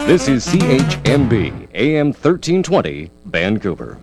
This is CHMB, AM 1320, Vancouver.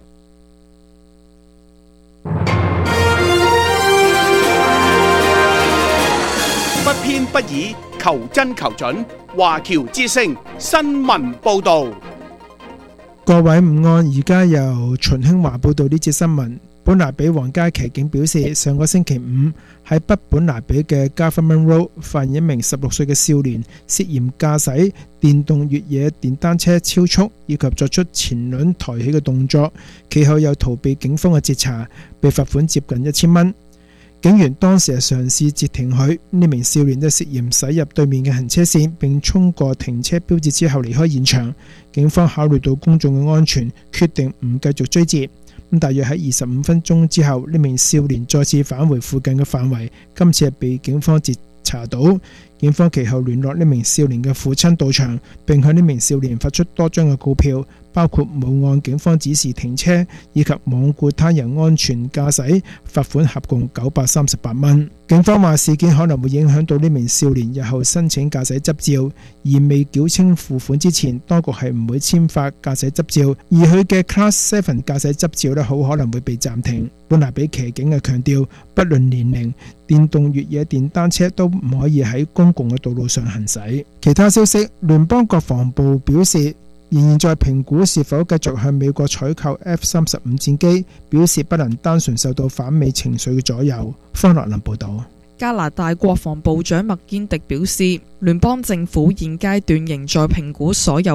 不偏不倚，求真求準。華僑之聲新聞報導。 各位午安，而家由秦興華報道呢節新聞。本拿比皇家騎警表示，上個星期五喺北本拿比嘅 Government Road 發現一名16歲嘅少年涉嫌駕駛電動越野電單車超速，以及作出前輪抬起嘅動作，其後又逃避警方嘅截查，被罰款接近1000蚊。警員當時係嘗試截停佢，呢名少年都涉嫌駛入對面嘅行車線，並衝過停車標誌之後離開現場。警方考慮到公眾嘅安全，決定唔繼續追截。大約喺25分鐘之後，呢名少年再次返回附近嘅範圍，今次係被警方截查到。警方其後聯絡呢名少年嘅父親到場，並向呢名少年發出多張嘅告票，包括冇按警方指示停車以及罔顧他人安全駕駛，罰款合共938蚊。警方話事件可能會影響到呢名少年日後申請駕駛執照，而未繳清付款之前，當局係唔會簽發駕駛執照，而佢嘅 Class 7駕駛執照呢，好可能會被暫停。本拿比騎警係強調，不論年齡，電動越野電單車都唔可以喺公共嘅道路上行駛。其他消息，聯邦國防部表示，仍然在評估是否繼續向美國採購 F-35戰機，表示不能單純受到反美情緒嘅左右。方樂林報導。 加拿大國防部長麥堅迪表示，聯邦政府現階段仍在評估所有